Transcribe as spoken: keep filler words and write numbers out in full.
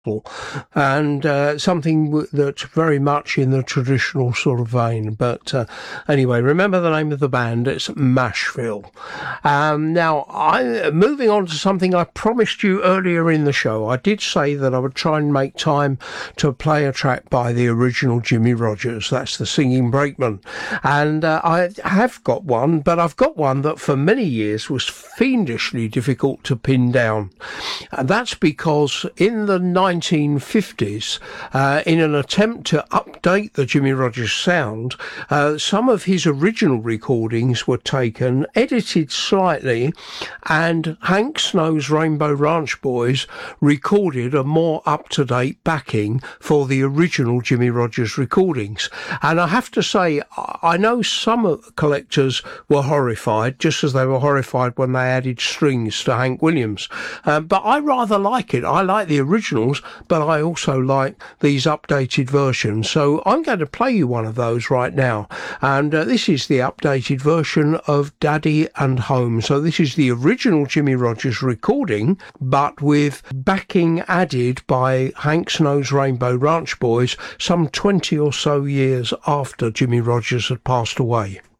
and uh, something w- that's very much in the traditional sort of vein. But uh, anyway, remember the name of the band, it's Mashville. Um, now, I moving on to something I promised you earlier in the show. I did say that I would try and make time to play a track by the original Jimmie Rodgers. That's the Singing Brakeman. And uh, I have got one, but I've got one that for many years was fiendishly difficult to pin down. And that's because in the nineteen fifties, uh, in an attempt to update the Jimmie Rodgers sound, uh, some of his original recordings were taken, edited slightly, and Hank Snow's Rainbow Ranch Boys recorded a more up-to-date backing for the original Jimmie Rodgers recordings. And I have to say, I know some collectors were horrified, just as they were horrified when they added strings to Hank Williams. Uh, but I rather like it. I like the originals, but I also like these updated versions. So I'm going to play you one of those right now. And uh, this is the updated version of Daddy and Home. So this is the original Jimmie Rodgers recording, but with backing added by Hank Snow's Rainbow Ranch Boys some twenty or so years after Jimmie Rodgers had passed away.